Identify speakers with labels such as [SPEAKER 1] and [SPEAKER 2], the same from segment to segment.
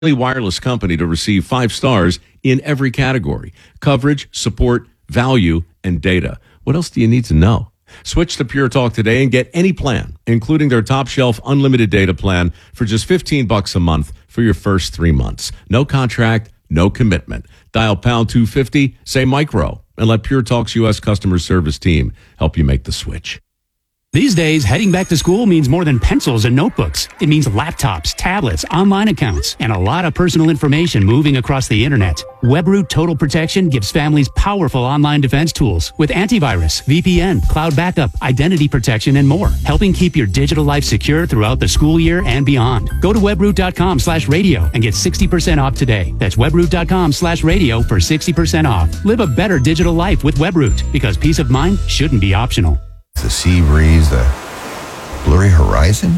[SPEAKER 1] wireless company to receive 5 stars in every category: coverage, support, value, and data. What else do you need to know? Switch to Pure Talk today and get any plan, including their top shelf unlimited data plan for just $15 a month for your first 3 months. No contract, no commitment. Dial pound 250, say micro, and let Pure Talk's U.S. customer service team help you make the switch.
[SPEAKER 2] These days, heading back to school means more than pencils and notebooks. It means laptops, tablets, online accounts, and a lot of personal information moving across the internet. WebRoot Total Protection gives families powerful online defense tools with antivirus, VPN, cloud backup, identity protection, and more, helping keep your digital life secure throughout the school year and beyond. Go to webroot.com/radio and get 60% off today. That's webroot.com/radio for 60% off. Live a better digital life with WebRoot, because peace of mind shouldn't be optional.
[SPEAKER 3] The sea breeze, the blurry horizon.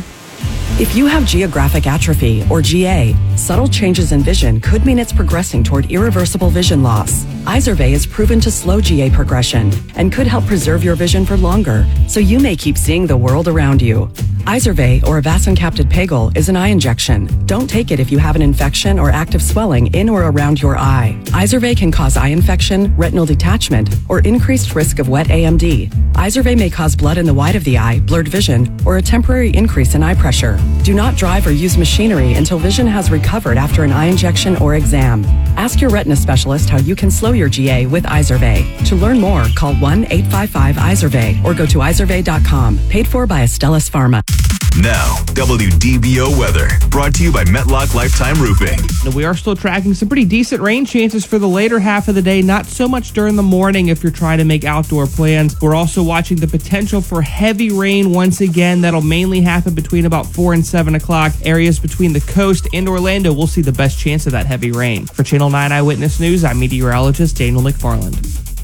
[SPEAKER 4] If you have geographic atrophy, or GA, subtle changes in vision could mean it's progressing toward irreversible vision loss. Izervay is proven to slow GA progression and could help preserve your vision for longer, so you may keep seeing the world around you. Izervay, or avacincaptad pegol, is an eye injection. Don't take it if you have an infection or active swelling in or around your eye. Izervay can cause eye infection, retinal detachment, or increased risk of wet AMD. Izervay may cause blood in the white of the eye, blurred vision, or a temporary increase in eye pressure. Do not drive or use machinery until vision has recovered after an eye injection or exam. Ask your retina specialist how you can slow your GA with Izervay. To learn more, call 1-855-IZERVAY or go to izervay.com. Paid for by Astellas Pharma.
[SPEAKER 5] Now, WDBO weather, brought to you by Metlock Lifetime Roofing.
[SPEAKER 6] We are still tracking some pretty decent rain chances for the later half of the day, not so much during the morning if you're trying to make outdoor plans. We're also watching the potential for heavy rain once again. That'll mainly happen between about 4 and 7 o'clock. Areas between the coast and Orlando will see the best chance of that heavy rain. For Channel 9 Eyewitness News, I'm meteorologist Daniel McFarland.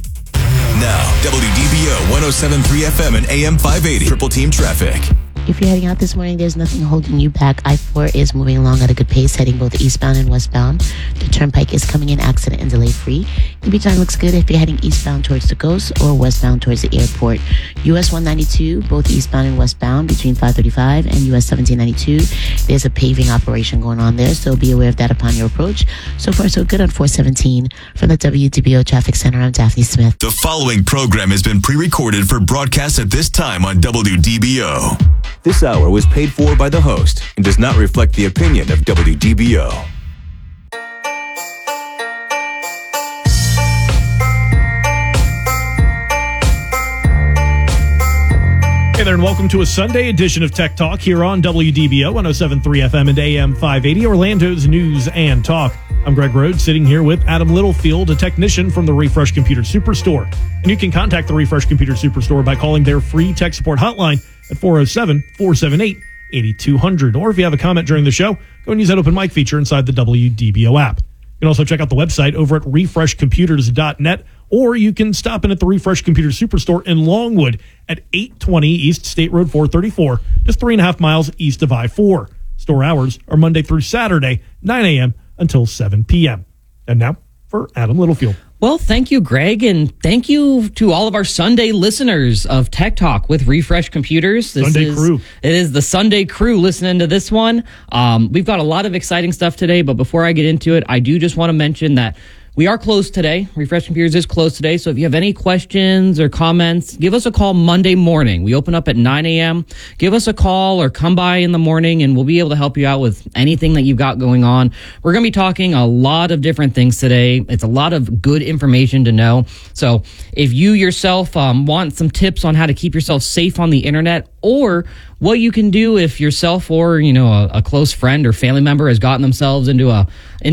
[SPEAKER 5] Now, WDBO 107.3 FM and AM 580. Triple Team Traffic.
[SPEAKER 7] If you're heading out this morning, there's nothing holding you back. I-4 is moving along at a good pace, heading both eastbound and westbound. The Turnpike is coming in accident and delay free. EB time looks good if you're heading eastbound towards the coast or westbound towards the airport. US 192, both eastbound and westbound between 535 and US 1792. There's a paving operation going on there, so be aware of that upon your approach. So far, so good on 417. From the WDBO Traffic Center, I'm Daphne Smith.
[SPEAKER 5] The following program has been pre-recorded for broadcast at this time on WDBO.
[SPEAKER 8] This hour was paid for by the host and does not reflect the opinion of WDBO.
[SPEAKER 9] Hey there, and welcome to a Sunday edition of Tech Talk here on WDBO 107.3 FM and AM 580, Orlando's News and Talk. I'm Greg Rhodes, sitting here with Adam Littlefield, a technician from the Refresh Computer Superstore. And you can contact the Refresh Computer Superstore by calling their free tech support hotline at 407-478-8200. Or if you have a comment during the show, go and use that open mic feature inside the WDBO app. You can also check out the website over at refreshcomputers.net, or you can stop in at the Refresh Computer Superstore in Longwood at 820 East State Road 434, just 3.5 miles east of I-4. Store hours are Monday through Saturday, 9 a.m. until 7 p.m. And now for Adam Littlefield.
[SPEAKER 10] Well, thank you, Greg, and thank you to all of our Sunday listeners of Tech Talk with Refresh Computers.
[SPEAKER 9] Sunday crew.
[SPEAKER 10] It is the Sunday crew listening to this one. We've got a lot of exciting stuff today, but before I get into it, I do just want to mention that we are closed today. Refresh Computers is closed today, so if you have any questions or comments, give us a call Monday morning. We open up at 9 a.m. Give us a call or come by in the morning, and we'll be able to help you out with anything that you've got going on. We're going to be talking a lot of different things today. It's a lot of good information to know. So if you yourself want some tips on how to keep yourself safe on the internet, or what you can do if yourself or a close friend or family member has gotten themselves into a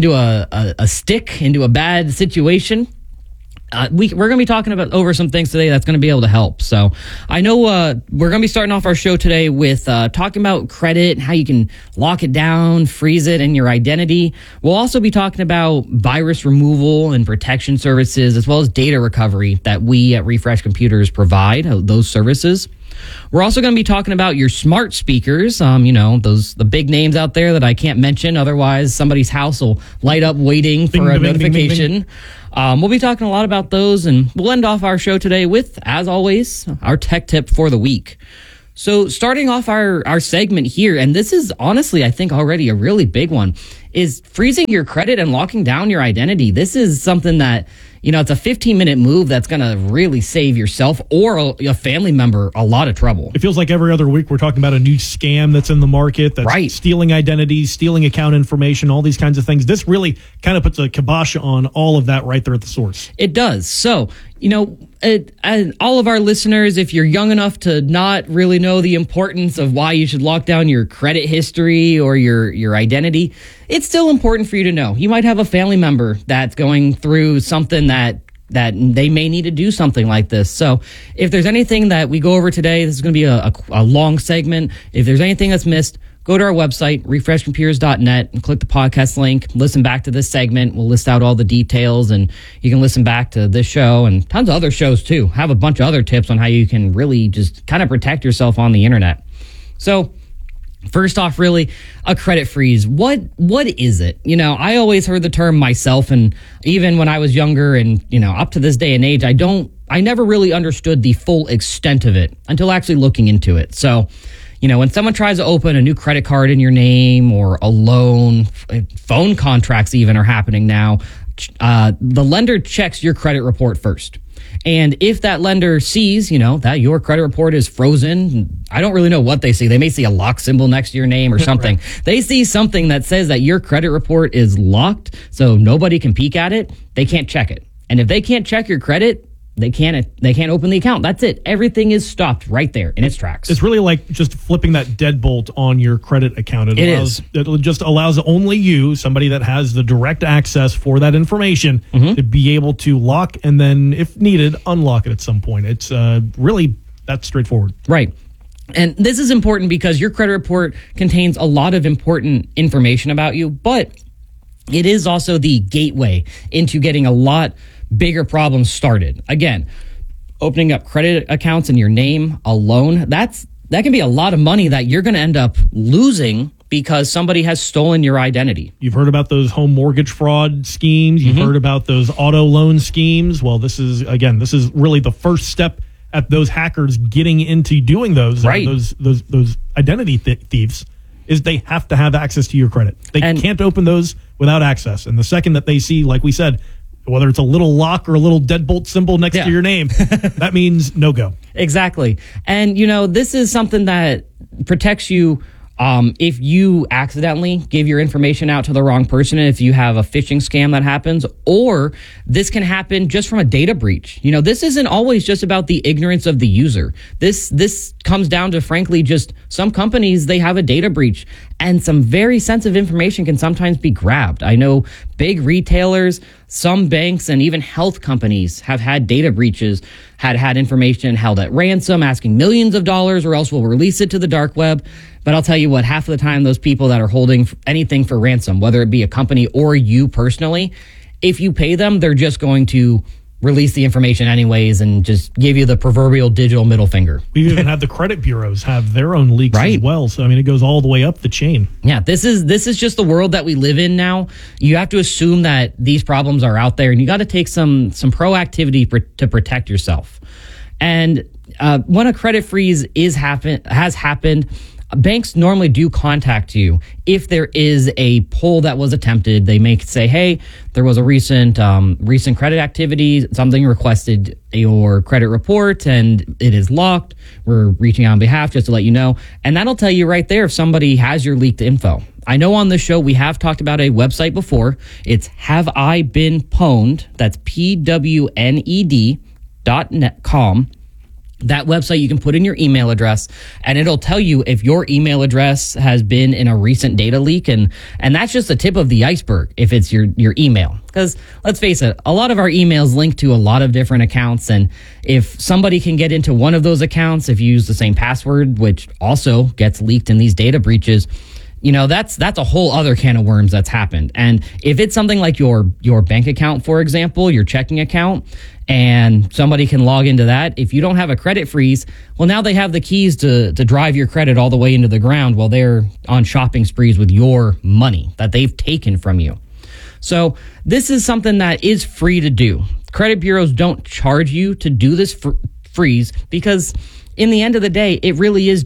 [SPEAKER 10] bad situation, we're going to be talking about over some things today that's going to be able to help. So I know we're going to be starting off our show today with talking about credit and how you can lock it down, freeze it, and your identity. We'll also be talking about virus removal and protection services, as well as data recovery that we at Refresh Computers provide, those services. We're also going to be talking about your smart speakers, the big names out there that I can't mention, otherwise somebody's house will light up waiting for a notification. We'll be talking a lot about those, and we'll end off our show today with, as always, our tech tip for the week. So starting off our segment here, and this is honestly, I think, already a really big one. is freezing your credit and locking down your identity. This is something that, it's a 15-minute move that's going to really save yourself or a family member a lot of trouble.
[SPEAKER 9] It feels like every other week we're talking about a new scam that's in the market that's stealing identities, stealing account information, all these kinds of things. This really kind of puts a kibosh on all of that right there at the source.
[SPEAKER 10] It does. So, all of our listeners, if you're young enough to not really know the importance of why you should lock down your credit history or your identity, it's still important for you to know. You might have a family member that's going through something that they may need to do something like this. So if there's anything that we go over today, this is going to be a long segment. If there's anything that's missed, go to our website, refreshcomputers.net, and click the podcast link. Listen back to this segment. We'll list out all the details, and you can listen back to this show and tons of other shows, too. Have a bunch of other tips on how you can really just kind of protect yourself on the internet. So, first off, really, a credit freeze. What is it? I always heard the term myself, and even when I was younger and, up to this day and age, I never really understood the full extent of it until actually looking into it. So, when someone tries to open a new credit card in your name or a loan, phone contracts even are happening now, the lender checks your credit report first. And if that lender sees, that your credit report is frozen, I don't really know what they see. They may see a lock symbol next to your name or something. Right. They see something that says that your credit report is locked, so nobody can peek at it. They can't check it. And if they can't check your credit, they can't open the account. That's it. Everything is stopped right there in its tracks.
[SPEAKER 9] It's really like just flipping that deadbolt on your credit account. It just allows only you, somebody that has the direct access for that information, to be able to lock and then, if needed, unlock it at some point. It's really that straightforward.
[SPEAKER 10] Right. And this is important because your credit report contains a lot of important information about you, but it is also the gateway into getting a lot bigger problems started. Again, opening up credit accounts in your name alone, that can be a lot of money that you're going to end up losing because somebody has stolen your identity.
[SPEAKER 9] You've heard about those home mortgage fraud schemes. You've heard about those auto loan schemes. Well, this is really the first step at those hackers getting into doing those.
[SPEAKER 10] Right.
[SPEAKER 9] Those identity thieves is they have to have access to your credit. They can't open those without access. And the second that they see, like we said, whether it's a little lock or a little deadbolt symbol next to your name, that means no go.
[SPEAKER 10] Exactly. And, this is something that protects you if you accidentally give your information out to the wrong person, and if you have a phishing scam that happens, or this can happen just from a data breach. This isn't always just about the ignorance of the user. This comes down to, frankly, just some companies, they have a data breach, and some very sensitive information can sometimes be grabbed. I know big retailers, some banks, and even health companies have had data breaches, had information held at ransom, asking millions of dollars, or else we'll release it to the dark web. But I'll tell you what, half of the time, those people that are holding anything for ransom, whether it be a company or you personally, if you pay them, they're just going to release the information anyways and just give you the proverbial digital middle finger.
[SPEAKER 9] We've even had the credit bureaus have their own leaks as well. So, it goes all the way up the chain.
[SPEAKER 10] Yeah, this is just the world that we live in now. You have to assume that these problems are out there, and you got to take some proactivity to protect yourself. And when a credit freeze has happened, banks normally do contact you if there is a pull that was attempted. They may say, hey, there was a recent credit activity, something requested your credit report and it is locked. We're reaching out on behalf just to let you know. And that'll tell you right there if somebody has your leaked info. I know on this show we have talked about a website before. It's Have I Been Pwned? That's PWNED.com. That website, you can put in your email address and it'll tell you if your email address has been in a recent data leak. And that's just the tip of the iceberg if it's your email. Because let's face it, a lot of our emails link to a lot of different accounts. And if somebody can get into one of those accounts, if you use the same password, which also gets leaked in these data breaches, that's a whole other can of worms that's happened. And if it's something like your bank account, for example, your checking account, and somebody can log into that, if you don't have a credit freeze, well, now they have the keys to drive your credit all the way into the ground while they're on shopping sprees with your money that they've taken from you. So this is something that is free to do. Credit bureaus don't charge you to do this freeze because in the end of the day, it really is just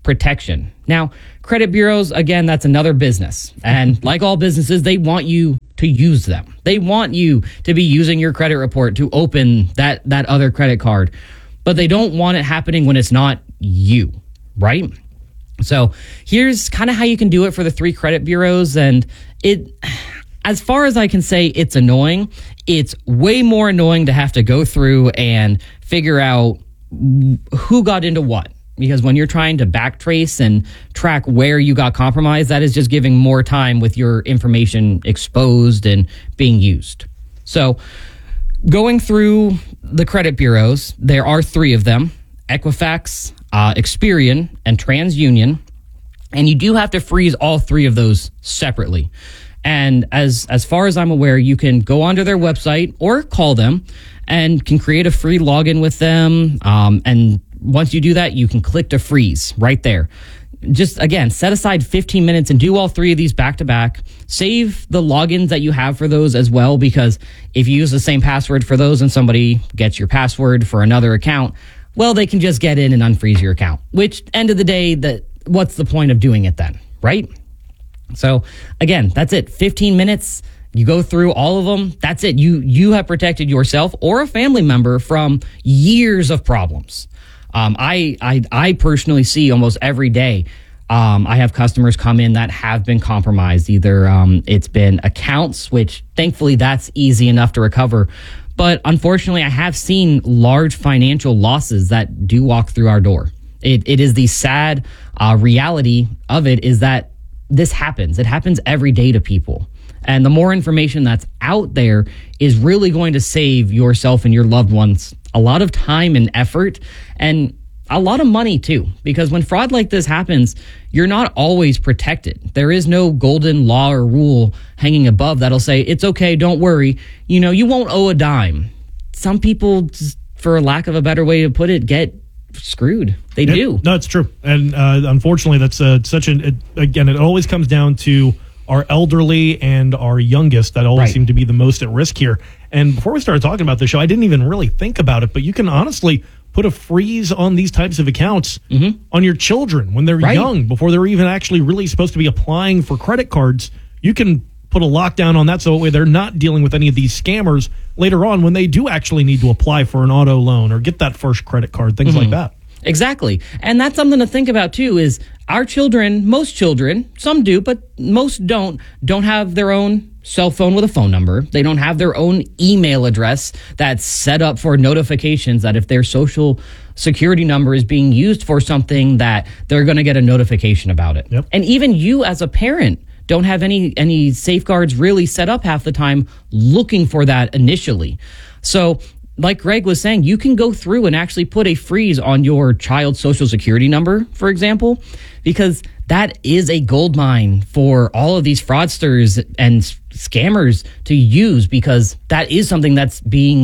[SPEAKER 10] protection. Now, credit bureaus, again, that's another business. And like all businesses, they want you to use them. They want you to be using your credit report to open that other credit card. But they don't want it happening when it's not you, right? So here's kind of how you can do it for the 3 credit bureaus. And it, as far as I can say, it's annoying. It's way more annoying to have to go through and figure out who got into what. Because when you're trying to backtrace and track where you got compromised, that is just giving more time with your information exposed and being used. So going through the credit bureaus, there are 3 of them: Equifax, Experian, and TransUnion. And you do have to freeze all 3 of those separately. And as far as I'm aware, you can go onto their website or call them and can create a free login with them. And once you do that, you can click to freeze right there. Just, again, set aside 15 minutes and do all 3 of these back to back. Save the logins that you have for those as well, because if you use the same password for those and somebody gets your password for another account, well, they can just get in and unfreeze your account, which, end of the day, what's the point of doing it then, right? So, again, that's it. 15 minutes. You go through all of them. That's it. You have protected yourself or a family member from years of problems. I personally see almost every day. I have customers come in that have been compromised. Either it's been accounts, which thankfully that's easy enough to recover. But unfortunately, I have seen large financial losses that do walk through our door. It is the sad reality of it is that this happens. It happens every day to people. And the more information that's out there is really going to save yourself and your loved ones a lot of time and effort and a lot of money too. Because when fraud like this happens, you're not always protected. There is no golden law or rule hanging above that'll say, it's okay, don't worry. You won't owe a dime. Some people, just, for lack of a better way to put it, get screwed. They do.
[SPEAKER 9] No, it's true. And unfortunately, that's again, it always comes down to our elderly and our youngest that always seem to be the most at risk here. And before we started talking about the show, I didn't even really think about it, but you can honestly put a freeze on these types of accounts on your children when they're young, before they're even actually really supposed to be applying for credit cards. You can put a lockdown on that so that way they're not dealing with any of these scammers later on when they do actually need to apply for an auto loan or get that first credit card, things like that.
[SPEAKER 10] Exactly. And that's something to think about too, is our children, most children, some do, but most don't have their own cell phone with a phone number. They don't have their own email address that's set up for notifications that if their social security number is being used for something, that they're going to get a notification about it.
[SPEAKER 9] Yep.
[SPEAKER 10] And even you as a parent don't have any safeguards really set up half the time looking for that initially. So like Greg was saying, you can go through and actually put a freeze on your child's social security number, for example, because that is a gold mine for all of these fraudsters and scammers to use, because that is something that's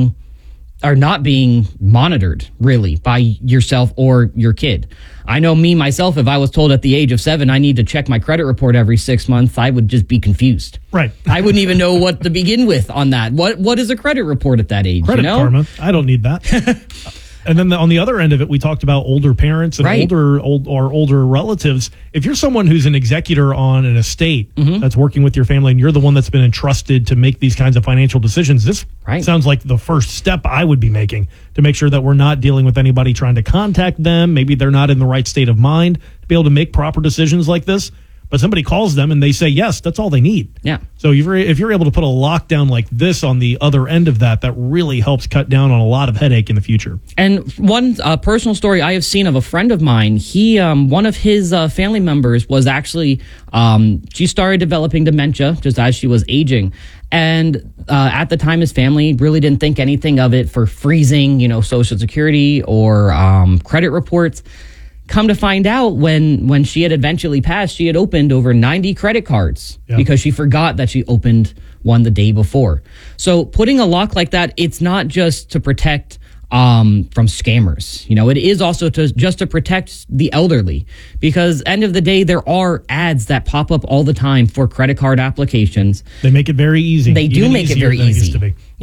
[SPEAKER 10] not being monitored really by yourself or your kid. I know me, myself, if I was told at the age of 7 I need to check my credit report every 6 months, I would just be confused.
[SPEAKER 9] Right.
[SPEAKER 10] I wouldn't even know what to begin with on that. What is a credit report at that age?
[SPEAKER 9] Credit karma. I don't need that. And then on the other end of it, we talked about older parents and older relatives. If you're someone who's an executor on an estate that's working with your family and you're the one that's been entrusted to make these kinds of financial decisions, this sounds like the first step I would be making to make sure that we're not dealing with anybody trying to contact them. Maybe they're not in the right state of mind to be able to make proper decisions like this. But somebody calls them and they say yes, that's all they need.
[SPEAKER 10] Yeah.
[SPEAKER 9] So if you're able to put a lockdown like this on the other end of that really helps cut down on a lot of headache in the future.
[SPEAKER 10] And one personal story I have seen of a friend of mine, he one of his family members was actually, she started developing dementia just as she was aging. And at the time, his family really didn't think anything of it for freezing, Social Security or credit reports. Come to find out, when she had eventually passed, she had opened over 90 credit cards because she forgot that she opened one the day before. So putting a lock like that, it's not just to protect from scammers. It is also to protect the elderly, because end of the day, there are ads that pop up all the time for credit card applications.
[SPEAKER 9] They make it very easy.
[SPEAKER 10] They do make it very easy.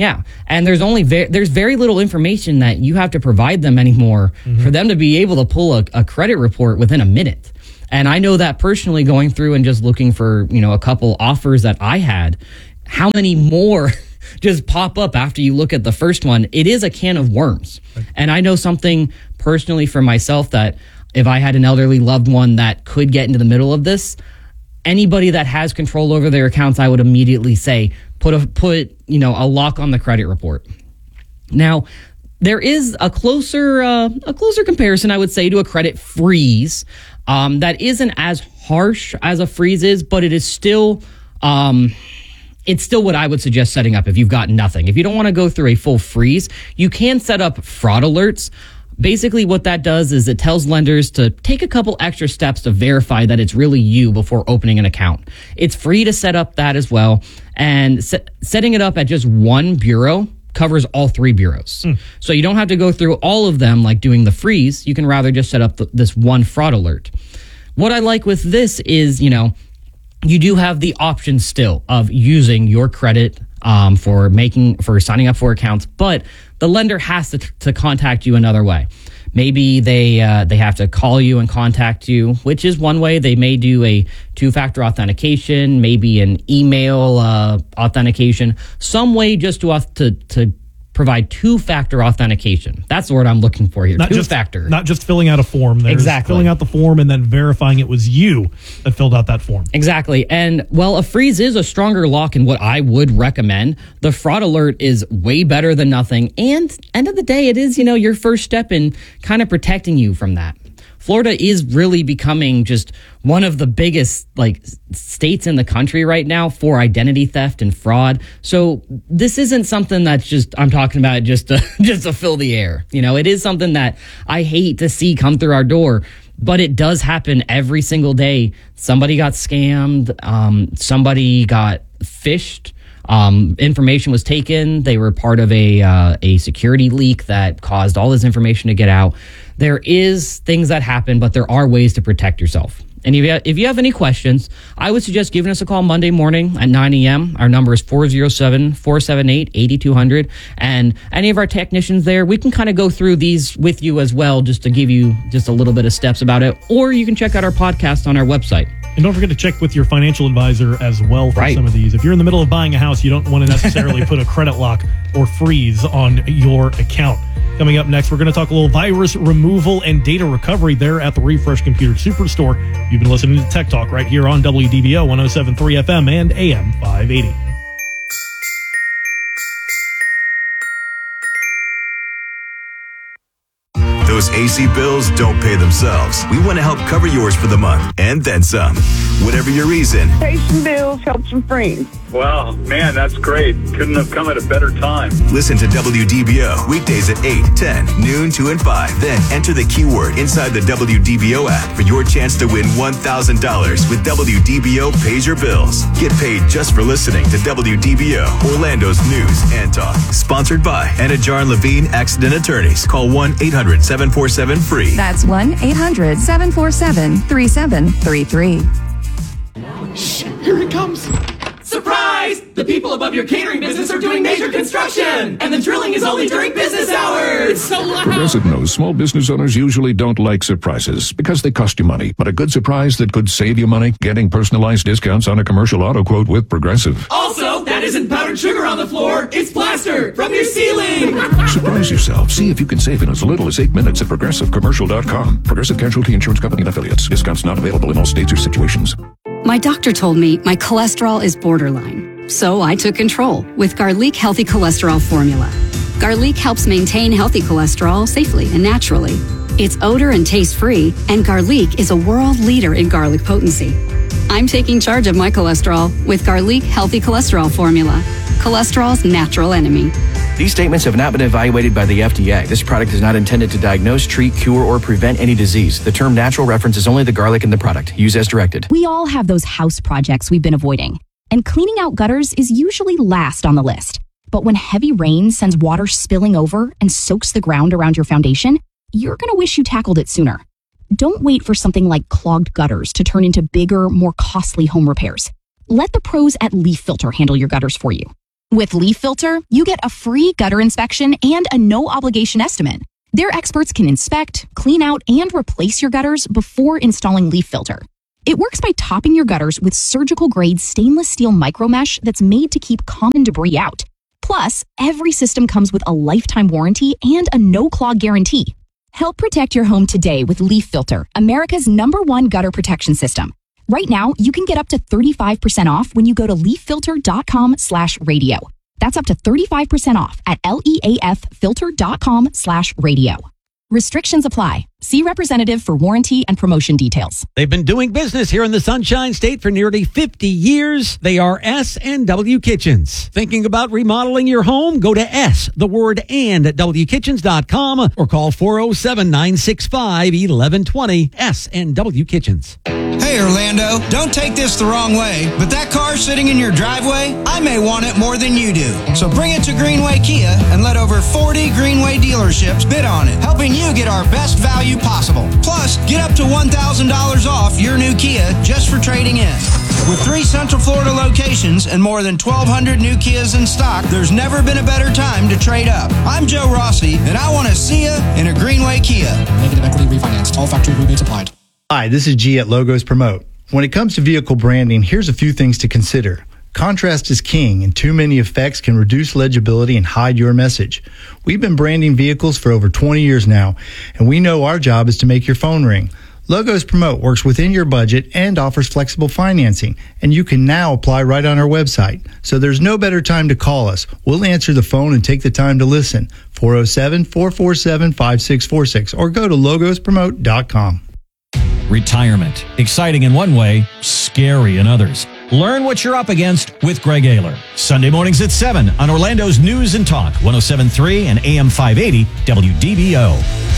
[SPEAKER 10] Yeah, and there's very little information that you have to provide them anymore for them to be able to pull a credit report within a minute. And I know that personally, going through and just looking for, a couple offers that I had, how many more just pop up after you look at the first one. It is a can of worms. And I know something personally for myself that if I had an elderly loved one that could get into the middle of this, anybody that has control over their accounts, I would immediately say, put a lock on the credit report. Now, there is a closer comparison, I would say, to a credit freeze that isn't as harsh as a freeze is, but it is still it's still what I would suggest setting up if you've got nothing. If you don't want to go through a full freeze, you can set up fraud alerts. Basically, what that does is it tells lenders to take a couple extra steps to verify that it's really you before opening an account. It's free to set up that as well. And setting it up at just one bureau covers all three bureaus. So you don't have to go through all of them like doing the freeze. You can rather just set up this one fraud alert. What I like with this is, you do have the option still of using your credit for signing up for accounts, but the lender has to contact you another way. Maybe they have to call you and contact you, which is one way. They may do a two-factor authentication, maybe an email authentication, some way just to provide two-factor authentication. That's the word I'm looking for here. Two-factor.
[SPEAKER 9] Not just filling out a form. There's
[SPEAKER 10] exactly.
[SPEAKER 9] Filling out the form and then verifying it was you that filled out that form.
[SPEAKER 10] Exactly. And while a freeze is a stronger lock in what I would recommend, the fraud alert is way better than nothing. And end of the day, it is, your first step in kind of protecting you from that. Florida is really becoming just one of the biggest states in the country right now for identity theft and fraud. So this isn't something that's I'm talking about just to fill the air. It is something that I hate to see come through our door, but it does happen every single day. Somebody got scammed. Somebody got phished. Information was taken. They were part of a security leak that caused all this information to get out. There is things that happen, but there are ways to protect yourself. And if you have any questions, I would suggest giving us a call Monday morning at 9 a.m. Our number is 407-478-8200. And any of our technicians there, we can kind of go through these with you as well, just to give you just a little bit of steps about it. Or you can check out our podcast on our website.
[SPEAKER 9] And don't forget to check with your financial advisor as well for some of these. If you're in the middle of buying a house, you don't want to necessarily put a credit lock or freeze on your account. Coming up next, we're going to talk a little virus removal and data recovery there at the Refresh Computer Superstore. You've been listening to Tech Talk right here on WDBO 107.3 FM and AM 580.
[SPEAKER 5] Those AC bills don't pay themselves. We want to help cover yours for the month and then some. Whatever your reason.
[SPEAKER 11] Pay some bills, help some friends.
[SPEAKER 12] Wow, man, that's great. Couldn't have come at a better time.
[SPEAKER 5] Listen to WDBO weekdays at 8, 10, noon, 2, and 5. Then enter the keyword inside the WDBO app for your chance to win $1,000 with WDBO Pays Your Bills. Get paid just for listening to WDBO, Orlando's news and talk. Sponsored by Anna Jar Levine Accident Attorneys. Call 1-800-747-FREE.
[SPEAKER 13] That's 1-800-747-3733.
[SPEAKER 14] Shh, here it comes. Surprise! The people above your catering business are doing major construction, and the drilling is only during business hours. It's so loud.
[SPEAKER 15] Progressive knows small business owners usually don't like surprises because they cost you money. But a good surprise that could save you money, getting personalized discounts on a commercial auto quote with Progressive.
[SPEAKER 14] Also, that isn't powdered sugar on the floor. It's plaster from your ceiling.
[SPEAKER 15] Surprise yourself. See if you can save in as little as 8 minutes at ProgressiveCommercial.com. Progressive Casualty Insurance Company and Affiliates. Discounts not available in all states or situations.
[SPEAKER 16] My doctor told me my cholesterol is borderline, so I took control with Garlic Healthy Cholesterol Formula. Garlic helps maintain healthy cholesterol safely and naturally. It's odor and taste-free, and Garlic is a world leader in garlic potency. I'm taking charge of my cholesterol with Garlic Healthy Cholesterol Formula, cholesterol's natural enemy.
[SPEAKER 17] These statements have not been evaluated by the FDA. This product is not intended to diagnose, treat, cure, or prevent any disease. The term natural references only the garlic in the product. Use as directed.
[SPEAKER 18] We all have those house projects we've been avoiding, and cleaning out gutters is usually last on the list. But when heavy rain sends water spilling over and soaks the ground around your foundation, you're going to wish you tackled it sooner. Don't wait for something like clogged gutters to turn into bigger, more costly home repairs. Let the pros at Leaf Filter handle your gutters for you. With Leaf Filter, you get a free gutter inspection and a no-obligation estimate. Their experts can inspect, clean out, and replace your gutters before installing Leaf Filter. It works by topping your gutters with surgical-grade stainless steel micromesh that's made to keep common debris out. Plus, every system comes with a lifetime warranty and a no-clog guarantee. Help protect your home today with Leaf Filter, America's #1 gutter protection system. Right now, you can get up to 35% off when you go to leaffilter.com/radio. That's up to 35% off at leaffilter.com/radio. Restrictions apply. See representative for warranty and promotion details.
[SPEAKER 13] They've been doing business here in the Sunshine State for nearly 50 years. They are S&W Kitchens. Thinking about remodeling your home? Go to the word and at wkitchens.com or call 407-965-1120. S&W Kitchens.
[SPEAKER 19] Hey, Orlando, don't take this the wrong way, but that car sitting in your driveway, I may want it more than you do. So bring it to Greenway Kia and let over 40 Greenway dealerships bid on it, helping you get our best value possible. Plus, get up to $1,000 off your new Kia just for trading in. With 3 Central Florida locations and more than 1,200 new Kias in stock, there's never been a better time to trade up. I'm Joe Rossi, and I want to see you in a Greenway Kia.
[SPEAKER 20] Negative equity refinanced. All factory rebates applied.
[SPEAKER 21] Hi, this is G at Logos Promote. When it comes to vehicle branding, here's a few things to consider. Contrast is king, and too many effects can reduce legibility and hide your message. We've been branding vehicles for over 20 years now, and we know our job is to make your phone ring. Logos Promote works within your budget and offers flexible financing, and you can now apply right on our website. So there's no better time to call us. We'll answer the phone and take the time to listen. 407-447-5646 or go to logospromote.com.
[SPEAKER 22] Retirement. Exciting in one way, scary in others. Learn what you're up against with Greg Ayler. Sunday mornings at 7 on Orlando's News and Talk, 107.3 and AM 580 WDBO.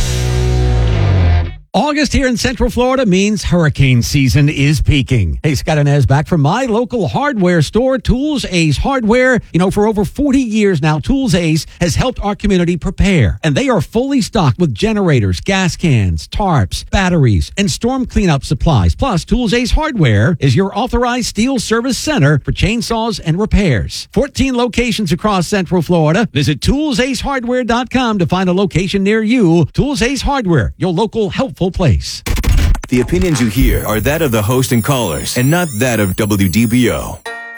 [SPEAKER 13] August here in Central Florida means hurricane season is peaking. Hey, Scott Inez back from my local hardware store, Tools Ace Hardware. You know, for over 40 years now, Tools Ace has helped our community prepare. And they are fully stocked with generators, gas cans, tarps, batteries, and storm cleanup supplies. Plus, Tools Ace Hardware is your authorized steel service center for chainsaws and repairs. 14 locations across Central Florida. Visit toolsacehardware.com to find a location near you. Tools Ace Hardware, your local helpful place.
[SPEAKER 8] The opinions you hear are that of the host and callers, and not that of WDBO.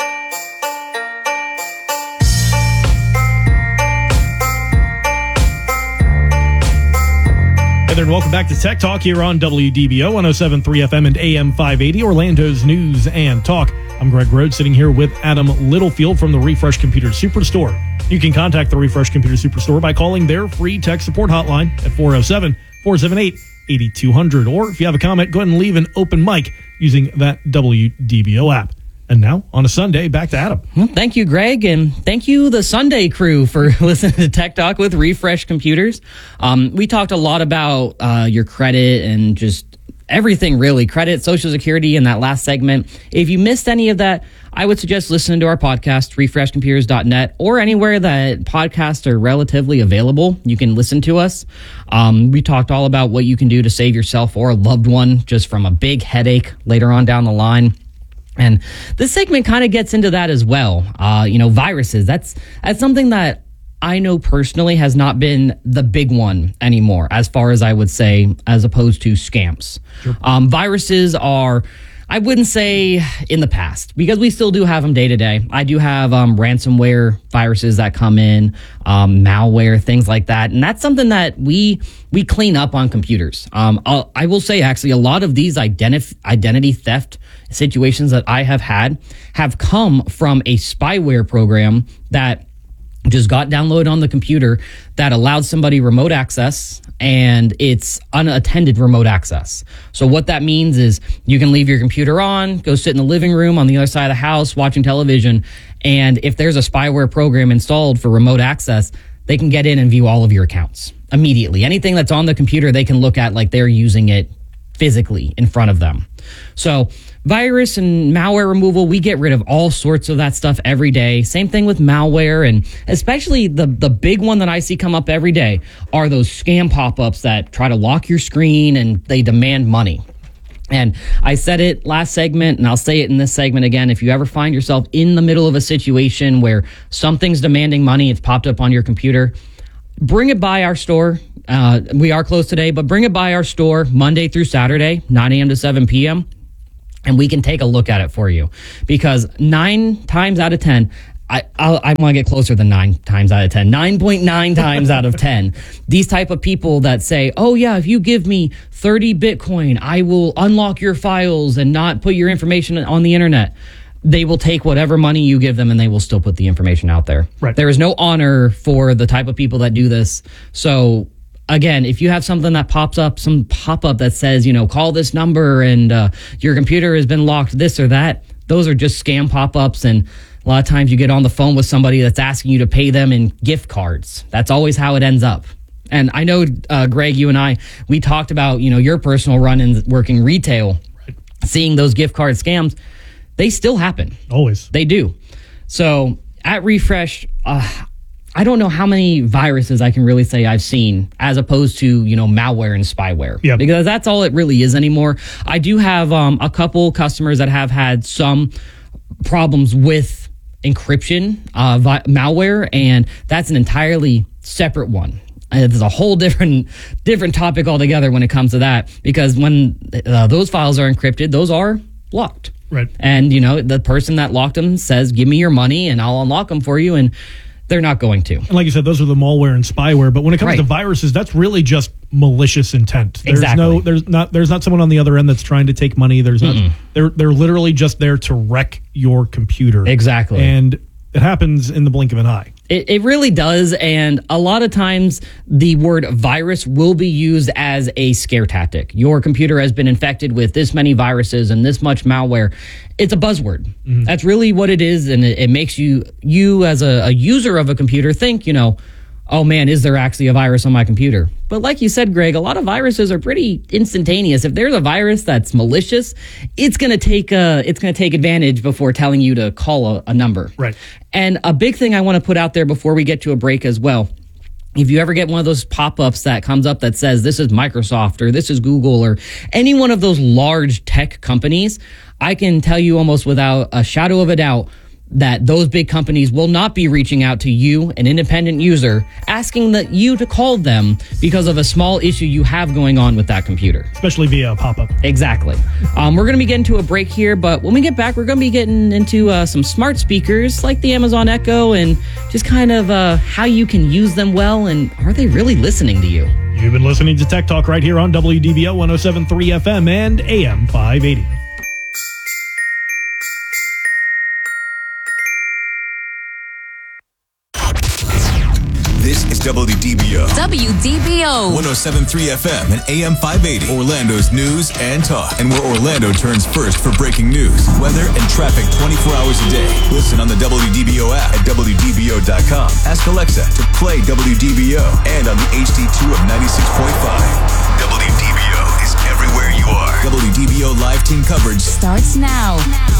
[SPEAKER 9] Hey there, and welcome back to Tech Talk here on WDBO 107.3 FM and AM 580, Orlando's News and Talk. I'm Greg Rhodes, sitting here with Adam Littlefield from the Refresh Computer Superstore. You can contact the Refresh Computer Superstore by calling their free tech support hotline at 407-478-8200. Or if you have a comment, go ahead and leave an open mic using that WDBO app. And now, on a Sunday, back to Adam.
[SPEAKER 10] Well, thank you, Greg, and thank you, the Sunday crew, for listening to Tech Talk with Refresh Computers. We talked a lot about your credit and just everything, really. Credit, Social Security in that last segment. If you missed any of that, I would suggest listening to our podcast, refreshcomputers.net, or anywhere that podcasts are relatively available. You can listen to us. We talked all about what you can do to save yourself or a loved one just from a big headache later on down the line. And this segment kind of gets into that as well. Viruses. That's something that I know personally has not been the big one anymore, as far as I would say, as opposed to scams. Sure. Viruses are, I wouldn't say in the past, because we still do have them day to day. I do have ransomware viruses that come in, malware, things like that. And that's something that we clean up on computers. I will say, actually, a lot of these identity theft situations that I have had have come from a spyware program that just got downloaded on the computer that allowed somebody remote access, and it's unattended remote access. So what that means is you can leave your computer on, go sit in the living room on the other side of the house watching television, and if there's a spyware program installed for remote access, they can get in and view all of your accounts immediately. Anything that's on the computer, they can look at like they're using it physically in front of them. So virus and malware removal, we get rid of all sorts of that stuff every day. Same thing with malware, and especially the big one that I see come up every day are those scam pop-ups that try to lock your screen and they demand money. And I said it last segment, and I'll say it in this segment again. If you ever find yourself in the middle of a situation where something's demanding money, it's popped up on your computer, bring it by our store. We are closed today, but bring it by our store Monday through Saturday, 9 a.m. to 7 p.m., and we can take a look at it for you. Because 9 times out of 10, I want to get closer than 9 times out of 10. 9.9 times out of 10. These type of people that say, oh yeah, if you give me 30 Bitcoin, I will unlock your files and not put your information on the internet. They will take whatever money you give them and they will still put the information out there.
[SPEAKER 9] Right.
[SPEAKER 10] There is no honor for the type of people that do this. So again, if you have something that pops up, some pop-up that says, call this number and your computer has been locked, this or that, those are just scam pop-ups. And a lot of times you get on the phone with somebody that's asking you to pay them in gift cards. That's always how it ends up. And I know, Greg, you and we talked about, your personal run-ins working retail, right. Seeing those gift card scams. They still happen.
[SPEAKER 9] Always.
[SPEAKER 10] They do. So at Refresh, I don't know how many viruses I can really say I've seen as opposed to, malware and spyware.
[SPEAKER 9] Yep.
[SPEAKER 10] Because that's all it really is anymore. I do have a couple customers that have had some problems with encryption, malware, and that's an entirely separate one. It's a whole different topic altogether when it comes to that, because when those files are encrypted, those are locked.
[SPEAKER 9] Right.
[SPEAKER 10] And, the person that locked them says, give me your money and I'll unlock them for you. And they're not going to.
[SPEAKER 9] And like you said, those are the malware and spyware. But when it comes
[SPEAKER 10] right.
[SPEAKER 9] to viruses, that's really just malicious intent.
[SPEAKER 10] Exactly.
[SPEAKER 9] There's not someone on the other end that's trying to take money. There's not. They're literally just there to wreck your computer.
[SPEAKER 10] Exactly.
[SPEAKER 9] And it happens in the blink of an eye.
[SPEAKER 10] It really does, and a lot of times the word virus will be used as a scare tactic. Your computer has been infected with this many viruses and this much malware. It's a buzzword. Mm-hmm. That's really what it is, and it makes you as a user of a computer think, oh man, is there actually a virus on my computer? But like you said, Greg, a lot of viruses are pretty instantaneous. If there's a virus that's malicious, it's going to take advantage before telling you to call a number.
[SPEAKER 9] Right.
[SPEAKER 10] And a big thing I want to put out there before we get to a break as well. If you ever get one of those pop-ups that comes up that says this is Microsoft or this is Google or any one of those large tech companies, I can tell you almost without a shadow of a doubt that those big companies will not be reaching out to you, an independent user, asking that you to call them because of a small issue you have going on with that computer.
[SPEAKER 9] Especially via a pop-up.
[SPEAKER 10] Exactly. We're going to be getting to a break here, but when we get back, we're going to be getting into some smart speakers like the Amazon Echo and just kind of how you can use them well, and are they really listening to you?
[SPEAKER 9] You've been listening to Tech Talk right here on WDBO 107.3 FM and AM 580.
[SPEAKER 5] This is WDBO.
[SPEAKER 1] WDBO.
[SPEAKER 5] 107.3 FM and AM 580. Orlando's news and talk. And where Orlando turns first for breaking news, weather, and traffic 24 hours a day. Listen on the WDBO app at WDBO.com. Ask Alexa to play WDBO and on the HD2 of 96.5. WDBO is everywhere you are. WDBO live team coverage
[SPEAKER 1] starts now.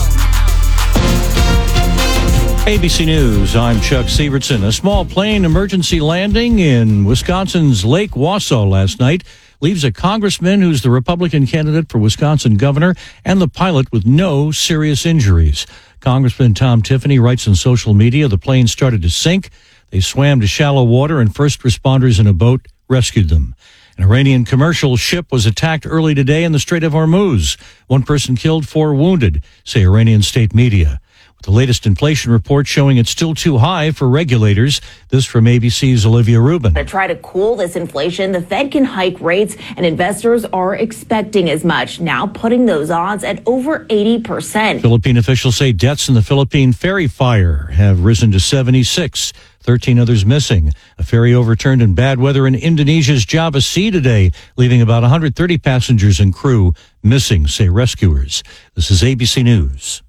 [SPEAKER 22] ABC News, I'm Chuck Sievertson. A small plane emergency landing in Wisconsin's Lake Wausau last night leaves a congressman who's the Republican candidate for Wisconsin governor and the pilot with no serious injuries. Congressman Tom Tiffany writes on social media the plane started to sink. They swam to shallow water and first responders in a boat rescued them. An Iranian commercial ship was attacked early today in the Strait of Hormuz. 1 person killed, 4 wounded, say Iranian state media. With the latest inflation report showing it's still too high for regulators. This from ABC's Olivia Rubin.
[SPEAKER 2] To try to cool this inflation, the Fed can hike rates, and investors are expecting as much, now putting those odds at over 80%.
[SPEAKER 22] Philippine officials say deaths in the Philippine ferry fire have risen to 76. 13 others missing. A ferry overturned in bad weather in Indonesia's Java Sea today, leaving about 130 passengers and crew missing, say rescuers. This is ABC News.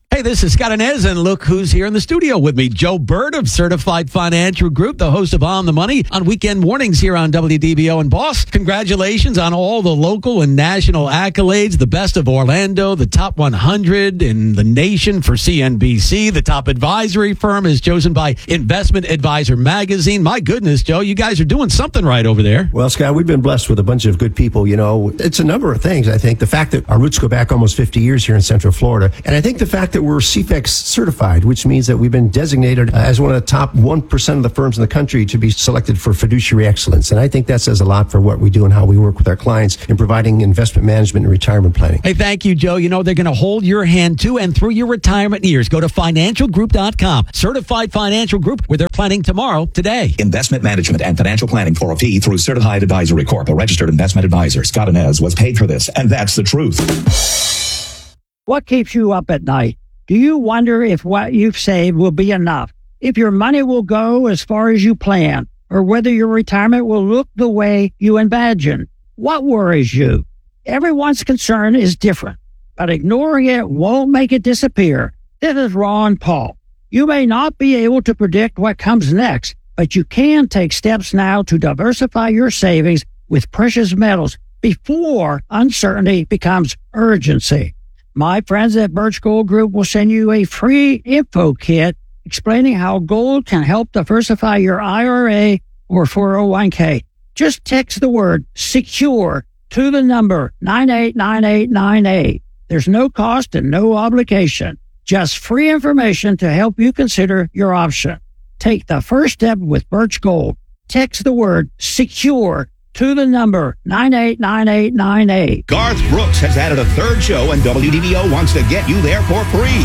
[SPEAKER 13] Hey, this is Scott Inez, and look who's here in the studio with me. Joe Bird of Certified Financial Group, the host of On the Money on weekend mornings here on WDBO. And boss, congratulations on all the local and national accolades. The best of Orlando, the top 100 in the nation for CNBC. The top advisory firm is chosen by Investment Advisor Magazine. My goodness, Joe, you guys are doing something right over there.
[SPEAKER 3] Well, Scott, we've been blessed with a bunch of good people. You know, it's a number of things. I think the fact that our roots go back almost 50 years here in Central Florida. And I think the fact that we're CFEX certified, which means that we've been designated as one of the top 1% of the firms in the country to be selected for fiduciary excellence. And I think that says a lot for what we do and how we work with our clients in providing investment management and retirement planning.
[SPEAKER 13] Hey, thank you, Joe. You know, they're going to hold your hand to and through your retirement years. Go to financialgroup.com. Certified Financial Group, where they're planning tomorrow, today.
[SPEAKER 4] Investment management and financial planning for a fee through Certified Advisory Corp., a registered investment advisor. Scott Inez was paid for this, and that's the truth.
[SPEAKER 23] What keeps you up at night? Do you wonder if what you've saved will be enough? If your money will go as far as you plan? Or whether your retirement will look the way you imagine? What worries you? Everyone's concern is different, but ignoring it won't make it disappear. This is Ron Paul. You may not be able to predict what comes next, but you can take steps now to diversify your savings with precious metals before uncertainty becomes urgency. My friends at Birch Gold Group will send you a free info kit explaining how gold can help diversify your IRA or 401k. Just text the word SECURE to the number 989898. There's no cost and no obligation. Just free information to help you consider your option. Take the first step with Birch Gold. Text the word SECURE to the number 989898.
[SPEAKER 24] Garth Brooks has added a third show, and WDBO wants to get you there for free.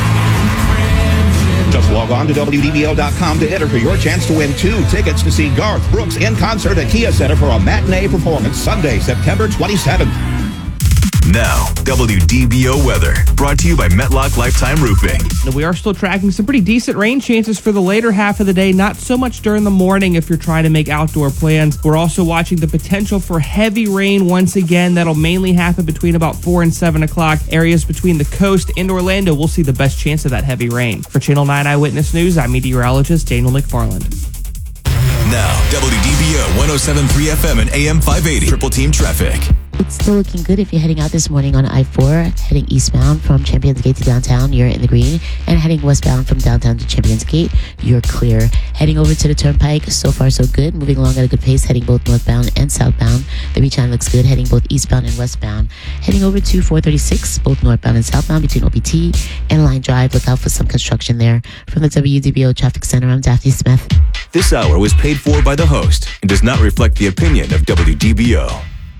[SPEAKER 24] Just log on to WDBO.com to enter for your chance to win 2 tickets to see Garth Brooks in concert at Kia Center for a matinee performance Sunday, September 27th.
[SPEAKER 5] Now, WDBO weather, brought to you by Metlock Lifetime Roofing.
[SPEAKER 6] We are still tracking some pretty decent rain chances for the later half of the day, not so much during the morning if you're trying to make outdoor plans. We're also watching the potential for heavy rain once again. That'll mainly happen between about 4 and 7 o'clock. Areas between the coast and Orlando will see the best chance of that heavy rain. For Channel 9 Eyewitness News, I'm meteorologist Daniel McFarland.
[SPEAKER 5] Now, WDBO 107.3 FM and AM 580. Triple Team Traffic.
[SPEAKER 7] It's still looking good if you're heading out this morning on I-4, heading eastbound from Champions Gate to downtown, you're in the green, and heading westbound from downtown to Champions Gate, you're clear. Heading over to the Turnpike, so far so good, moving along at a good pace, heading both northbound and southbound. The beach line looks good, heading both eastbound and westbound. Heading over to 436, both northbound and southbound between OPT and Line Drive. Look out for some construction there. From the WDBO Traffic Center, I'm Daphne Smith.
[SPEAKER 8] This hour was paid for by the host and does not reflect the opinion of WDBO.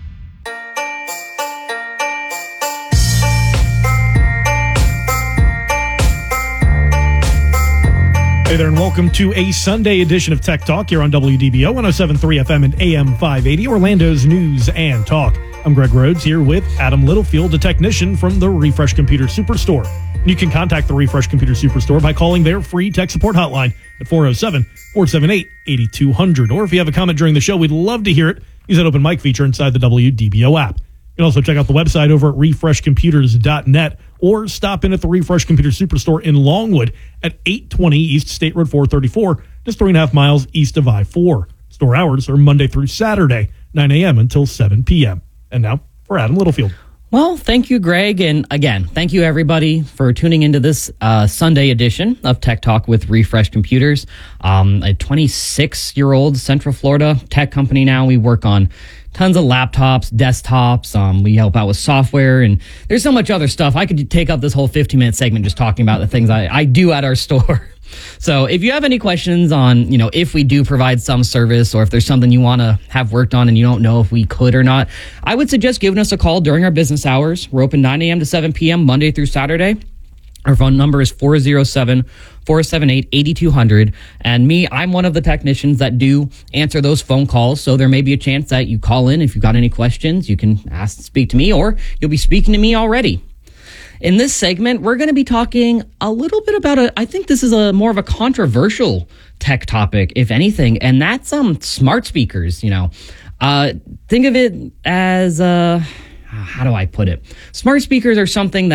[SPEAKER 9] Hey there, and welcome to a Sunday edition of Tech Talk here on WDBO 107.3 FM and AM 580, Orlando's news and talk. I'm Greg Rhodes here with Adam Littlefield, a technician from the Refresh Computer Superstore. And you can contact the Refresh Computer Superstore by calling their free tech support hotline at 407-478-8200. Or if you have a comment during the show, we'd love to hear it. Use that open mic feature inside the WDBO app. You can also check out the website over at refreshcomputers.net or stop in at the Refresh Computer Superstore in Longwood at 820 East State Road 434, just 3.5 miles east of I-4. Store hours are Monday through Saturday, 9 a.m. until 7 p.m. And now for Adam Littlefield.
[SPEAKER 10] Well, thank you, Greg. And again, thank you, everybody, for tuning into this Sunday edition of Tech Talk with Refresh Computers. A 26-year-old Central Florida tech company now. We work on tons of laptops, desktops. We help out with software, and there's so much other stuff. I could take up this whole 15-minute segment just talking about the things I do at our store. So if you have any questions on, if we do provide some service or if there's something you want to have worked on and you don't know if we could or not, I would suggest giving us a call during our business hours. We're open 9 a.m. to 7 p.m. Monday through Saturday. Our phone number is 407-478-8200. And I'm one of the technicians that do answer those phone calls. So there may be a chance that you call in. If you've got any questions, you can speak to me, or you'll be speaking to me already. In this segment, we're going to be talking a little bit about I think this is more of a controversial tech topic, if anything, and that's smart speakers. Think of it as how do I put it? Smart speakers are something that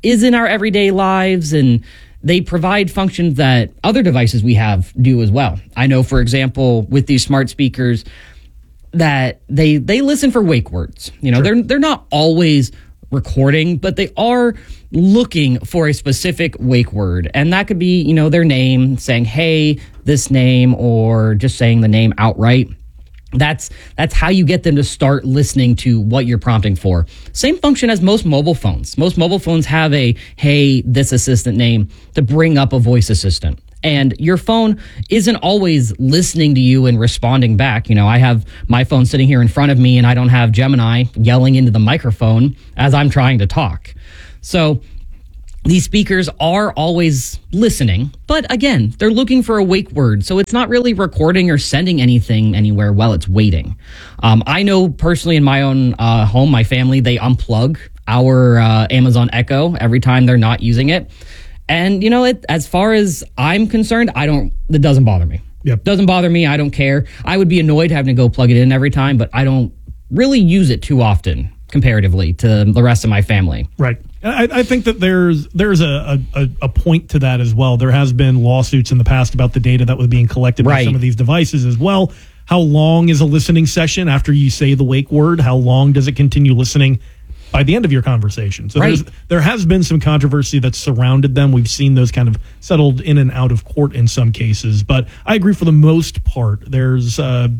[SPEAKER 10] is in our everyday lives, and they provide functions that other devices we have do as well. I know, for example, with these smart speakers, that they listen for wake words. You know, they're not always recording, but they are looking for a specific wake word. And that could be, you know, their name, saying, hey, this name, or just saying the name outright. That's how you get them to start listening to what you're prompting for. Same function as most mobile phones. Most mobile phones have a, hey, this assistant name to bring up a voice assistant. And your phone isn't always listening to you and responding back. You know, I have my phone sitting here in front of me, and I don't have Gemini yelling into the microphone as I'm trying to talk. So these speakers are always listening, but again, they're looking for a wake word. So it's not really recording or sending anything anywhere while it's waiting. I know personally in my own home, my family, they unplug our Amazon Echo every time they're not using it. And, you know, as far as I'm concerned, it doesn't bother me.
[SPEAKER 9] Yep.
[SPEAKER 10] Doesn't bother me. I don't care. I would be annoyed having to go plug it in every time, but I don't really use it too often comparatively to the rest of my family.
[SPEAKER 9] Right. I think that there's a point to that as well. There has been lawsuits in the past about the data that was being collected by some of these devices as well. How long is a listening session after you say the wake word? How long does it continue listening by the end of your conversation? So there has been some controversy that's surrounded them. We've seen those kind of settled in and out of court in some cases. But I agree for the most part, there's